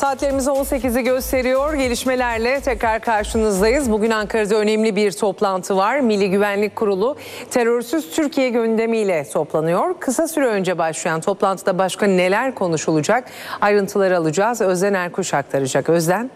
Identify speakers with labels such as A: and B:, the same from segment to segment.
A: Saatlerimiz 18'i gösteriyor. Gelişmelerle tekrar karşınızdayız. Bugün Ankara'da önemli bir toplantı var. Milli Güvenlik Kurulu terörsüz Türkiye gündemiyle toplanıyor. Kısa süre önce başlayan toplantıda başka neler konuşulacak? Ayrıntıları alacağız. Özden Erkuş aktaracak. Özden.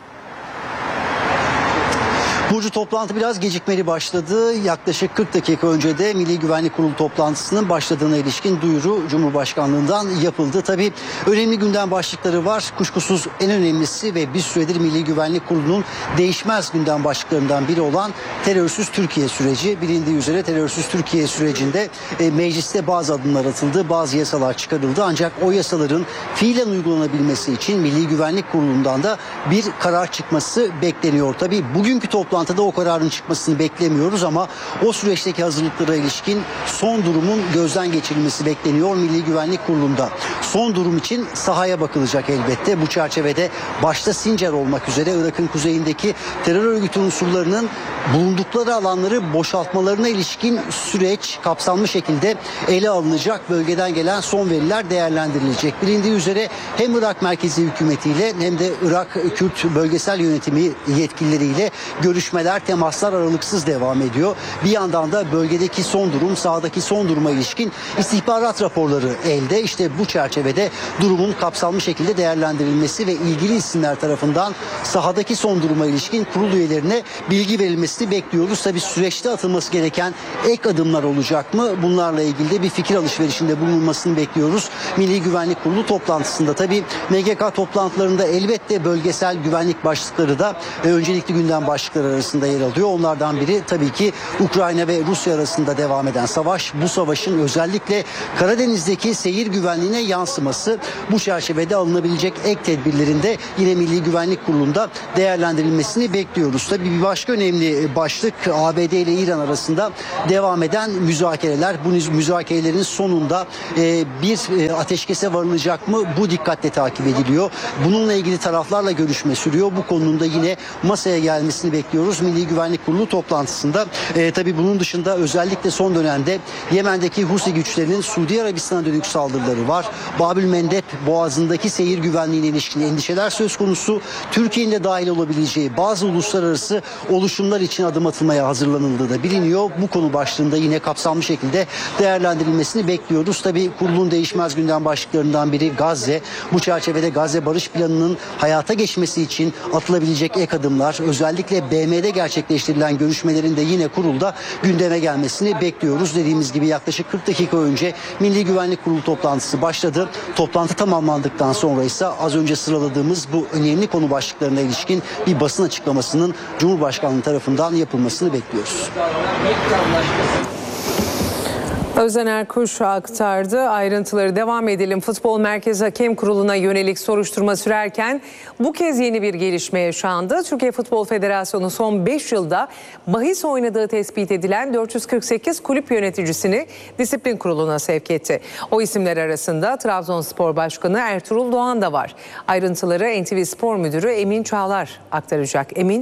B: Burcu, toplantı biraz gecikmeli başladı. Yaklaşık 40 dakika önce de Milli Güvenlik Kurulu toplantısının başladığına ilişkin duyuru Cumhurbaşkanlığından yapıldı. Tabii önemli gündem başlıkları var. Kuşkusuz en önemlisi ve bir süredir Milli Güvenlik Kurulu'nun değişmez gündem başlıklarından biri olan terörsüz Türkiye süreci. Bilindiği üzere terörsüz Türkiye sürecinde mecliste bazı adımlar atıldı, bazı yasalar çıkarıldı. Ancak o yasaların fiilen uygulanabilmesi için Milli Güvenlik Kurulu'ndan da bir karar çıkması bekleniyor. Tabii bugünkü toplantıda o kararın çıkmasını beklemiyoruz ama o süreçteki hazırlıklara ilişkin son durumun gözden geçirilmesi bekleniyor Milli Güvenlik Kurulu'nda. Son durum için sahaya bakılacak elbette. Bu çerçevede başta Sincar olmak üzere Irak'ın kuzeyindeki terör örgütü unsurlarının bulundukları alanları boşaltmalarına ilişkin süreç kapsamlı şekilde ele alınacak. Bölgeden gelen son veriler değerlendirilecek. Bilindiği üzere hem Irak merkezi hükümetiyle hem de Irak Kürt bölgesel yönetimi yetkilileriyle görüşmeler, temaslar aralıksız devam ediyor. Bir yandan da bölgedeki son durum, sahadaki son duruma ilişkin istihbarat raporları elde. İşte bu çerçevede durumun kapsamlı şekilde değerlendirilmesi ve ilgili isimler tarafından sahadaki son duruma ilişkin kurul üyelerine bilgi verilmesini bekliyoruz. Tabii süreçte atılması gereken ek adımlar olacak mı? Bunlarla ilgili de bir fikir alışverişinde bulunmasını bekliyoruz. Milli Güvenlik Kurulu toplantısında tabii MGK toplantılarında elbette bölgesel güvenlik başlıkları da öncelikli gündem başlıkları arasında yer alıyor. Onlardan biri tabii ki Ukrayna ve Rusya arasında devam eden savaş. Bu savaşın özellikle Karadeniz'deki seyir güvenliğine yansıması, bu çerçevede alınabilecek ek tedbirlerinde yine Milli Güvenlik Kurulu'nda değerlendirilmesini bekliyoruz. Tabii bir başka önemli başlık ABD ile İran arasında devam eden müzakereler. Bu müzakerelerin sonunda bir ateşkese varılacak mı? Bu dikkatle takip ediliyor. Bununla ilgili taraflarla görüşme sürüyor. Bu konunun da yine masaya gelmesini bekliyoruz Milli Güvenlik Kurulu toplantısında. Tabii bunun dışında özellikle son dönemde Yemen'deki Husi güçlerinin Suudi Arabistan'a dönük saldırıları var. Babülmendeb Boğazı'ndaki seyir güvenliğine ilişkin endişeler söz konusu. Türkiye'nin de dahil olabileceği bazı uluslararası oluşumlar için adım atılmaya hazırlanıldığı da biliniyor. Bu konu başlığında yine kapsamlı şekilde değerlendirilmesini bekliyoruz. Tabii kurulun değişmez gündem başlıklarından biri Gazze. Bu çerçevede Gazze Barış Planı'nın hayata geçmesi için atılabilecek ek adımlar, özellikle BM'de gerçekleştirilen görüşmelerin de yine kurulda gündeme gelmesini bekliyoruz. Dediğimiz gibi yaklaşık 40 dakika önce Milli Güvenlik Kurulu toplantısı başladı. Toplantı tamamlandıktan sonra ise az önce sıraladığımız bu önemli konu başlıklarına ilişkin bir basın açıklamasının Cumhurbaşkanlığı tarafından yapılmasını bekliyoruz.
A: Özden Erkuş aktardı. Ayrıntıları devam edelim. Futbol Merkez Hakem Kurulu'na yönelik soruşturma sürerken bu kez yeni bir gelişme yaşandı. Türkiye Futbol Federasyonu son 5 yılda bahis oynadığı tespit edilen 448 kulüp yöneticisini disiplin kuruluna sevk etti. O isimler arasında Trabzonspor Başkanı Ertuğrul Doğan da var. Ayrıntıları NTV Spor Müdürü Emin Çağlar aktaracak. Emin.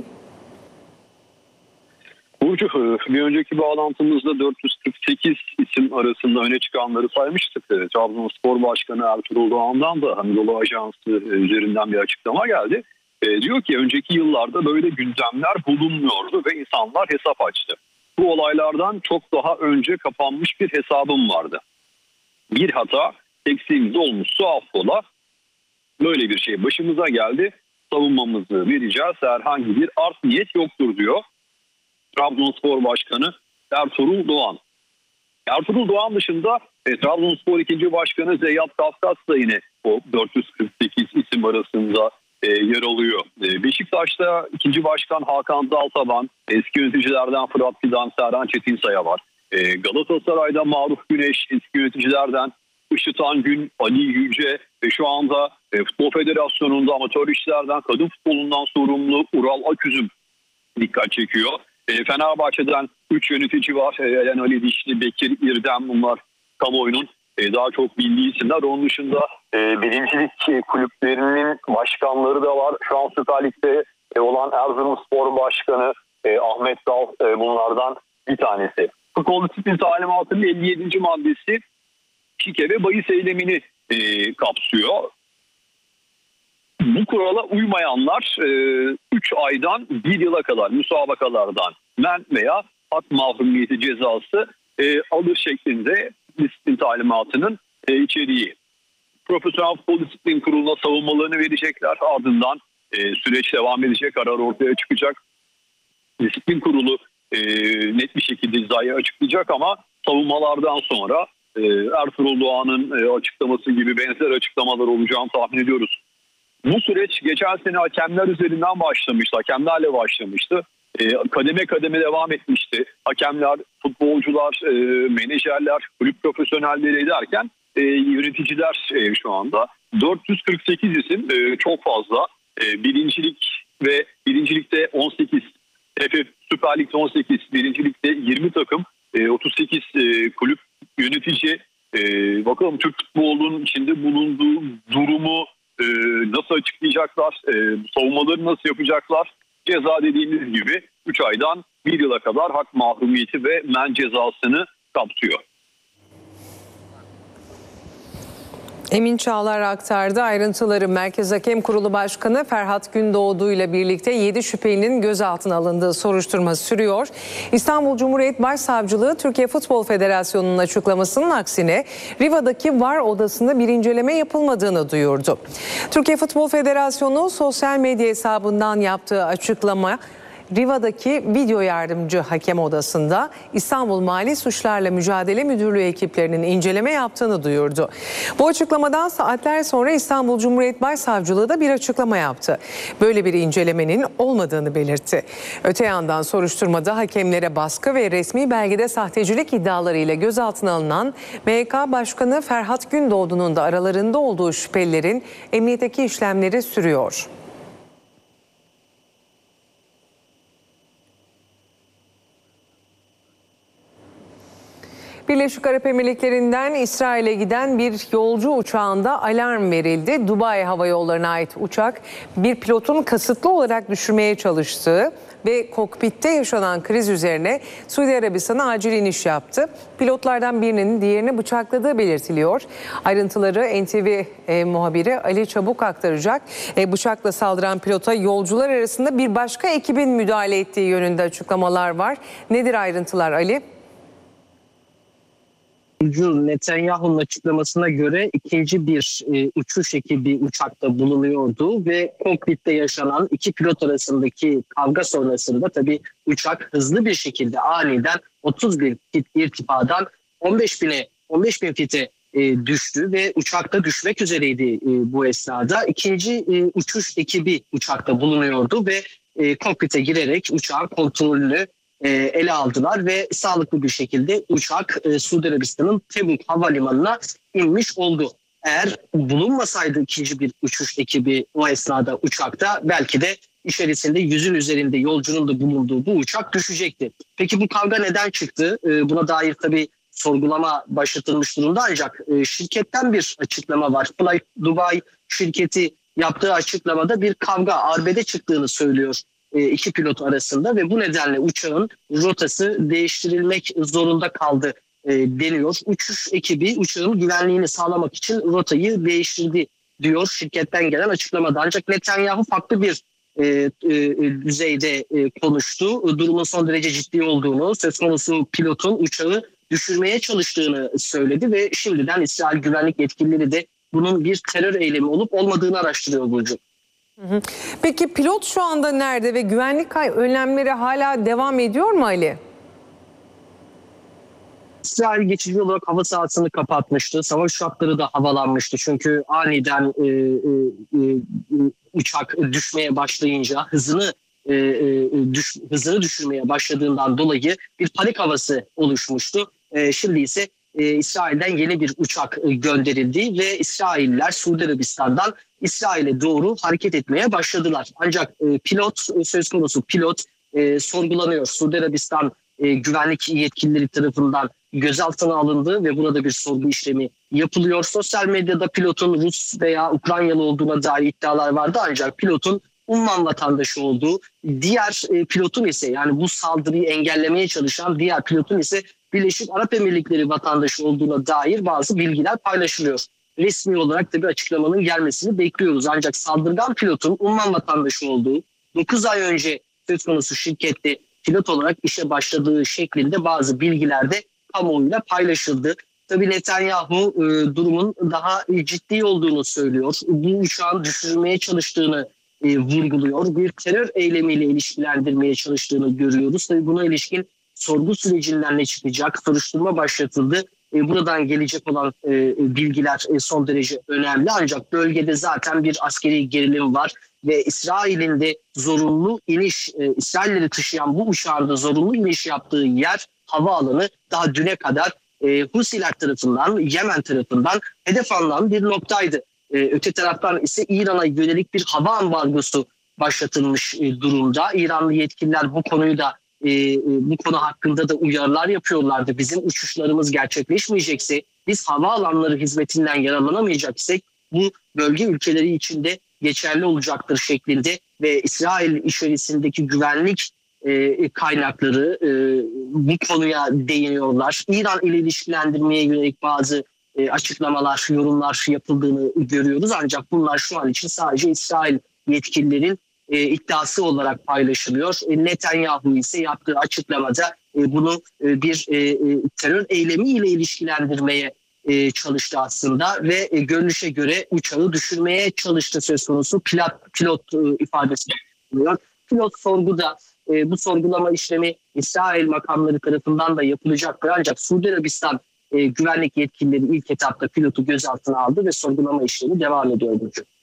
C: Burcu, bir önceki bağlantımızda 448 isim arasında öne çıkanları saymıştık. Trabzonspor Başkanı Ertuğrul Doğan'dan da Anadolu Ajansı üzerinden bir açıklama geldi. Diyor ki önceki yıllarda böyle gündemler bulunmuyordu ve insanlar hesap açtı. Bu olaylardan çok daha önce kapanmış bir hesabım vardı. Bir hata, eksiğimiz olmuşsa affola. Böyle bir şey başımıza geldi. Savunmamızı vereceğiz. Herhangi bir art niyet yoktur diyor Trabzonspor Başkanı Ertuğrul Doğan. Ertuğrul Doğan dışında Trabzonspor 2. Başkanı Zeyyat Kafkas da yine o 448 isim arasında yer alıyor. Beşiktaş'ta 2. Başkan Hakan Daltaban, eski yöneticilerden Fırat Fidan, Serhan Çetinsaya var. Galatasaray'da Maruf Güneş, eski yöneticilerden Işıtan Gün, Ali Yüce ve şu anda Futbol Federasyonu'nda amatör işlerden, kadın futbolundan sorumlu Ural Aküzüm dikkat çekiyor. Fenerbahçe'den 3 yönetici var. Eren Ali Dişli, Bekir İrdem, bunlar kamuoyunun daha çok bildiği isimler. Onun dışında birincilik kulüplerinin başkanları da var. Şu an Süper Lig'de olan Erzurumspor Başkanı Ahmet Dal bunlardan bir tanesi. Futbol disiplin talimatının 57. maddesi şike ve bahis eylemini kapsıyor. bu kurala uymayanlar 3 aydan 1 yıla kadar müsabakalardan men veya hak mahrumiyeti cezası alır şeklinde disiplin talimatının içeriği. Profesyonel Futbol Disiplin Kurulu'na savunmalarını verecekler. Ardından süreç devam edecek, karar ortaya çıkacak. Disiplin Kurulu net bir şekilde cezayı açıklayacak ama savunmalardan sonra Ertuğrul Doğan'ın açıklaması gibi benzer açıklamalar olacağını tahmin ediyoruz. Bu süreç geçen sene hakemler üzerinden başlamıştı, hakemlerle başlamıştı. Kademe kademe devam etmişti. Hakemler, futbolcular, menajerler, kulüp profesyonelleri derken yöneticiler şu anda. 448 isim çok fazla. Birincilik ve birincilikte 18, TFF Süper Lig'de 18, birincilikte 20 takım, 38 kulüp yönetici. Bakalım Türk futbolunun içinde bulunduğu durumu nasıl açıklayacaklar, savunmaları nasıl yapacaklar? Ceza dediğimiz gibi 3 aydan 1 yıla kadar hak mahrumiyeti ve men cezasını kapsıyor.
A: Emin Çağlar aktardı ayrıntıları. Merkez Hakem Kurulu Başkanı Ferhat Gündoğdu ile birlikte 7 şüphelinin gözaltına alındığı soruşturma sürüyor. İstanbul Cumhuriyet Başsavcılığı Türkiye Futbol Federasyonu'nun açıklamasının aksine Riva'daki VAR odasında bir inceleme yapılmadığını duyurdu. Türkiye Futbol Federasyonu sosyal medya hesabından yaptığı açıklama, Riva'daki video yardımcı hakem odasında İstanbul Mali Suçlarla Mücadele Müdürlüğü ekiplerinin inceleme yaptığını duyurdu. Bu açıklamadan saatler sonra İstanbul Cumhuriyet Başsavcılığı da bir açıklama yaptı. Böyle bir incelemenin olmadığını belirtti. Öte yandan soruşturmada hakemlere baskı ve resmi belgede sahtecilik iddialarıyla gözaltına alınan MHK Başkanı Ferhat Gündoğdu'nun da aralarında olduğu şüphelilerin emniyetteki işlemleri sürüyor. Birleşik Arap Emirlikleri'nden İsrail'e giden bir yolcu uçağında alarm verildi. Dubai Hava Yolları'na ait uçak bir pilotun kasıtlı olarak düşürmeye çalıştığı ve kokpitte yaşanan kriz üzerine Suudi Arabistan'a acil iniş yaptı. Pilotlardan birinin diğerini bıçakladığı belirtiliyor. Ayrıntıları NTV muhabiri Ali Çabuk aktaracak. Bıçakla saldıran pilota yolcular arasında bir başka ekibin müdahale ettiği yönünde açıklamalar var. Nedir ayrıntılar Ali?
D: Netanyahu'nun açıklamasına göre ikinci bir uçuş ekibi uçakta bulunuyordu ve kokpitte yaşanan iki pilot arasındaki kavga sonrasında tabii uçak hızlı bir şekilde aniden 31 fit irtifadan 15 bin fite düştü ve uçakta düşmek üzereydi bu esnada. İkinci uçuş ekibi uçakta bulunuyordu ve kokpite girerek uçağın kontrolünü ele aldılar ve sağlıklı bir şekilde uçak Suudi Arabistan'ın Tebuk Havalimanı'na inmiş oldu. Eğer bulunmasaydı ikinci bir uçuş ekibi o esnada uçakta belki de içerisinde 100'ün üzerinde yolcunun da bulunduğu bu uçak düşecekti. Peki bu kavga neden çıktı? Buna dair tabii sorgulama başlatılmış durumda ancak şirketten bir açıklama var. Fly Dubai şirketi yaptığı açıklamada bir kavga, arbede çıktığını söylüyor iki pilot arasında ve bu nedenle uçağın rotası değiştirilmek zorunda kaldı deniyor. Uçuş ekibi uçağın güvenliğini sağlamak için rotayı değiştirdi diyor şirketten gelen açıklamada. Ancak Netanyahu farklı bir düzeyde konuştu. Durumun son derece ciddi olduğunu, söz konusu pilotun uçağı düşürmeye çalıştığını söyledi ve şimdiden İsrail güvenlik yetkilileri de bunun bir terör eylemi olup olmadığını araştırıyor Burcu.
A: Peki pilot şu anda nerede ve güvenlik önlemleri hala devam ediyor mu Ali?
D: İsrail geçici olarak hava sahasını kapatmıştı. Savaş uçakları da havalanmıştı. Çünkü aniden uçak düşmeye başlayınca hızını düşürmeye başladığından dolayı bir panik havası oluşmuştu. Şimdi ise İsrail'den yeni bir uçak gönderildi ve İsrailler Suudi Arabistan'dan İsrail'e doğru hareket etmeye başladılar. Ancak söz konusu pilot sorgulanıyor. Suudi Arabistan güvenlik yetkilileri tarafından gözaltına alındı ve burada bir sorgu işlemi yapılıyor. Sosyal medyada pilotun Rus veya Ukraynalı olduğuna dair iddialar vardı ancak pilotun Umman vatandaşı olduğu, diğer pilotun ise yani bu saldırıyı engellemeye çalışan diğer pilotun ise Birleşik Arap Emirlikleri vatandaşı olduğuna dair bazı bilgiler paylaşılıyor. resmi olarak da bir açıklamanın gelmesini bekliyoruz. Ancak saldırgan pilotun Umman vatandaşı olduğu, 9 ay önce söz konusu şirkette pilot olarak işe başladığı şeklinde bazı bilgiler de kamuoyuyla paylaşıldı. Tabii Netanyahu durumun daha ciddi olduğunu söylüyor. Bu uçağın düşürmeye çalıştığını vurguluyor. Bir terör eylemiyle ilişkilendirmeye çalıştığını görüyoruz. Tabii buna ilişkin sorgu sürecinden ne çıkacak? Soruşturma başlatıldı. Buradan gelecek olan bilgiler son derece önemli. Ancak bölgede zaten bir askeri gerilim var ve İsrail'in de zorunlu iniş, İsrailleri taşıyan bu uçağın da zorunlu iniş yaptığı yer havaalanı daha düne kadar Husiler tarafından, Yemen tarafından hedef alınan bir noktaydı. Öte taraftan ise İran'a yönelik bir hava ambargosu başlatılmış durumda. İranlı yetkililer bu konuyu da bu konu hakkında da uyarılar yapıyorlardı. Bizim uçuşlarımız gerçekleşmeyecekse, biz havaalanları hizmetinden yararlanamayacaksak bu bölge ülkeleri için de geçerli olacaktır şeklinde ve İsrail içerisindeki güvenlik kaynakları bu konuya değiniyorlar. İran ile ilişkilendirmeye yönelik bazı açıklamalar, yorumlar yapıldığını görüyoruz. Ancak bunlar şu an için sadece İsrail yetkililerin iddiası olarak paylaşılıyor. Netanyahu ise yaptığı açıklamada bunu bir terör eylemi ile ilişkilendirmeye çalıştı aslında ve görünüşe göre uçağı düşürmeye çalıştı söz konusu pilot ifadesi yapılıyor. Pilot sorguda bu sorgulama işlemi İsrail makamları tarafından da yapılacaktır. Ancak Suudi Arabistan güvenlik yetkilileri ilk etapta pilotu gözaltına aldı ve sorgulama işlemi devam ediyor.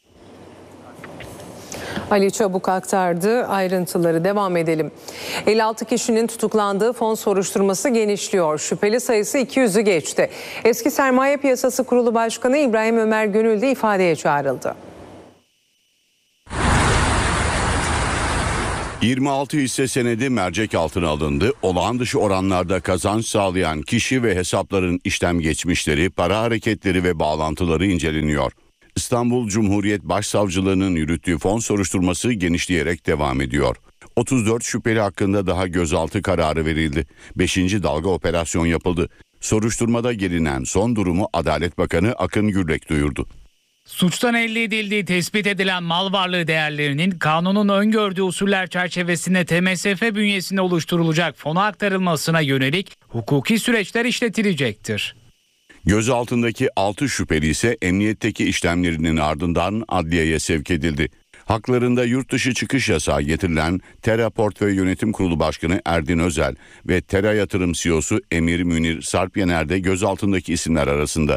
A: Ali Çabuk aktardı. Ayrıntıları devam edelim. 56 kişinin tutuklandığı fon soruşturması genişliyor. Şüpheli sayısı 200'ü geçti. Eski Sermaye Piyasası Kurulu Başkanı İbrahim Ömer Gönül de ifadeye çağrıldı.
E: 26 hisse senedi mercek altına alındı. Olağan dışı oranlarda kazanç sağlayan kişi ve hesapların işlem geçmişleri, para hareketleri ve bağlantıları inceleniyor. İstanbul Cumhuriyet Başsavcılığı'nın yürüttüğü fon soruşturması genişleyerek devam ediyor. 34 şüpheli hakkında daha gözaltı kararı verildi. 5. dalga operasyon yapıldı. Soruşturmada gelinen son durumu Adalet Bakanı Akın Gürlek duyurdu.
F: Suçtan elde edildiği tespit edilen mal varlığı değerlerinin kanunun öngördüğü usuller çerçevesinde TMSF bünyesinde oluşturulacak fona aktarılmasına yönelik hukuki süreçler işletilecektir.
E: Gözaltındaki 6 şüpheli ise emniyetteki işlemlerinin ardından adliyeye sevk edildi. Haklarında yurt dışı çıkış yasağı getirilen Tera Portföy Yönetim Kurulu Başkanı Erdin Özel ve Tera Yatırım CEO'su Emir Münir Sarpyener de gözaltındaki isimler arasında.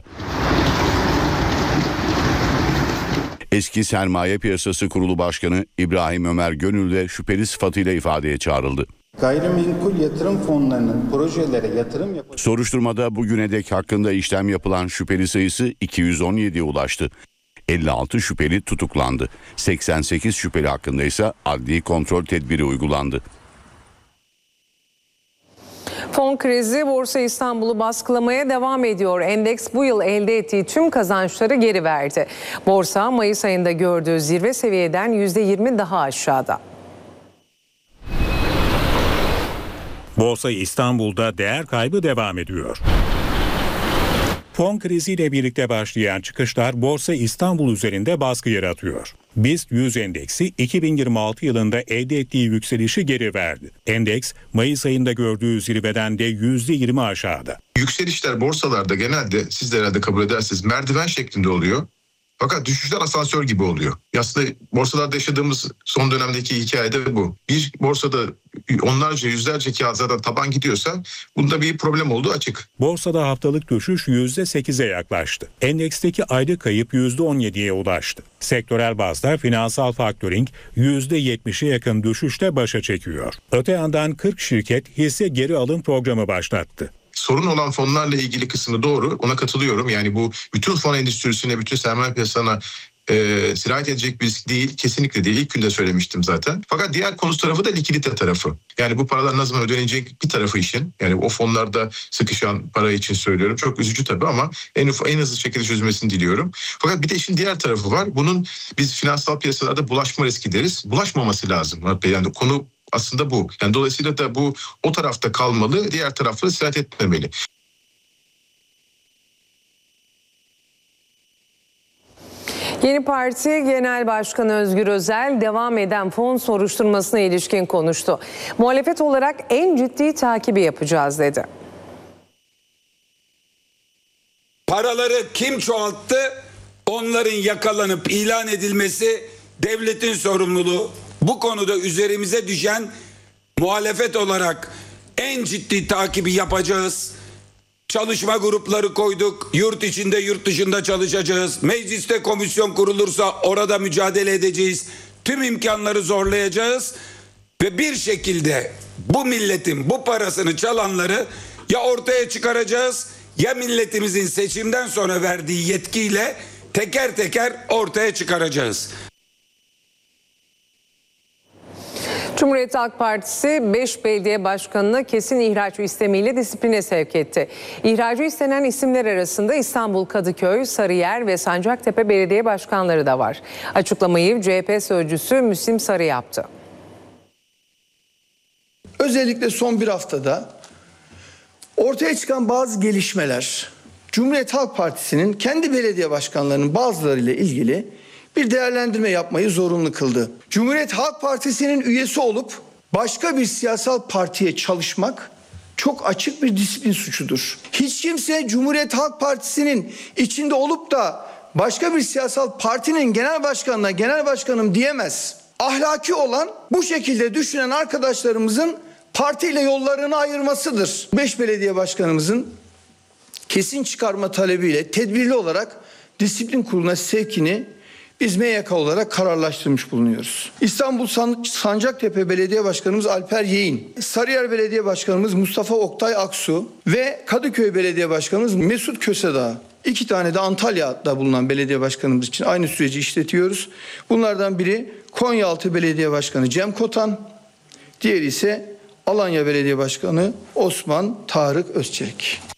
E: Eski Sermaye Piyasası Kurulu Başkanı İbrahim Ömer Gönül de şüpheli sıfatıyla ifadeye çağrıldı.
G: Gayrimenkul yatırım fonlarının projelere yatırım yapılması...
E: Soruşturmada bugüne dek hakkında işlem yapılan şüpheli sayısı 217'ye ulaştı. 56 şüpheli tutuklandı. 88 şüpheli hakkında ise adli kontrol tedbiri uygulandı.
A: Fon krizi Borsa İstanbul'u baskılamaya devam ediyor. Endeks bu yıl elde ettiği tüm kazançları geri verdi. Borsa Mayıs ayında gördüğü zirve seviyeden %20 daha aşağıda.
H: Borsa İstanbul'da değer kaybı devam ediyor. Fon kriziyle birlikte başlayan çıkışlar Borsa İstanbul üzerinde baskı yaratıyor. BIST 100 endeksi 2026 yılında elde ettiği yükselişi geri verdi. Endeks Mayıs ayında gördüğü zirveden de %20 aşağıda.
I: Yükselişler borsalarda genelde siz de herhalde kabul edersiniz merdiven şeklinde oluyor. Fakat düşüşler asansör gibi oluyor. Aslında borsalarda yaşadığımız son dönemdeki hikayede bu. Bir borsada onlarca yüzlerce kağıt zaten taban gidiyorsa bunda bir problem olduğu açık.
H: Borsada haftalık düşüş %8'e yaklaştı. Endeksteki aylık kayıp %17'ye ulaştı. Sektörel bazda finansal faktörink %70'e yakın düşüşle başa çekiyor. Öte yandan 40 şirket hisse geri alım programı başlattı.
I: Sorun olan fonlarla ilgili kısmı doğru, ona katılıyorum. Yani bu bütün fon endüstrisine, bütün sermaye piyasasına sirayet edecek bir risk değil, kesinlikle değil. İlk günde söylemiştim zaten. Fakat diğer konu tarafı da likidite tarafı. Yani bu paralar ne zaman ödenecek bir tarafı işin. Yani o fonlarda sıkışan para için söylüyorum. Çok üzücü tabii ama en hızlı şekilde çözülmesini diliyorum. Fakat bir de işin diğer tarafı var. Bunun biz finansal piyasalarda bulaşma riski deriz. Bulaşmaması lazım. Yani konu aslında bu. Yani dolayısıyla da bu o tarafta kalmalı, diğer tarafları sirayet etmemeli.
A: Yeni Parti Genel Başkanı Özgür Özel devam eden fon soruşturmasına ilişkin konuştu. Muhalefet olarak en ciddi takibi yapacağız dedi.
J: Paraları kim çoğalttı? Onların yakalanıp ilan edilmesi devletin sorumluluğu. Bu konuda üzerimize düşen muhalefet olarak en ciddi takibi yapacağız. Çalışma grupları koyduk. Yurt içinde, yurt dışında çalışacağız. Mecliste komisyon kurulursa orada mücadele edeceğiz. Tüm imkanları zorlayacağız ve bir şekilde bu milletin bu parasını çalanları ya ortaya çıkaracağız ya milletimizin seçimden sonra verdiği yetkiyle teker teker ortaya çıkaracağız.
A: Cumhuriyet Halk Partisi 5 belediye başkanını kesin ihraç istemiyle disipline sevk etti. İhracı istenen isimler arasında İstanbul, Kadıköy, Sarıyer ve Sancaktepe belediye başkanları da var. Açıklamayı CHP sözcüsü Müslim Sarı yaptı.
K: Özellikle son bir haftada ortaya çıkan bazı gelişmeler Cumhuriyet Halk Partisi'nin kendi belediye başkanlarının bazılarıyla ilgili bir değerlendirme yapmayı zorunlu kıldı. Cumhuriyet Halk Partisi'nin üyesi olup başka bir siyasal partiye çalışmak çok açık bir disiplin suçudur. Hiç kimse Cumhuriyet Halk Partisi'nin içinde olup da başka bir siyasal partinin genel başkanına genel başkanım diyemez. Ahlaki olan bu şekilde düşünen arkadaşlarımızın partiyle yollarını ayırmasıdır. 5 belediye başkanımızın kesin çıkarma talebiyle tedbirli olarak disiplin kuruluna sevkini biz MYK olarak kararlaştırmış bulunuyoruz. İstanbul Sancaktepe Belediye Başkanımız Alper Yeğin, Sarıyer Belediye Başkanımız Mustafa Oktay Aksu ve Kadıköy Belediye Başkanımız Mesut Kösedağ. 2 tane de Antalya'da bulunan belediye başkanımız için aynı süreci işletiyoruz. Bunlardan biri Konyaaltı Belediye Başkanı Cem Kotan, diğeri ise Alanya Belediye Başkanı Osman Tarık Özçelik.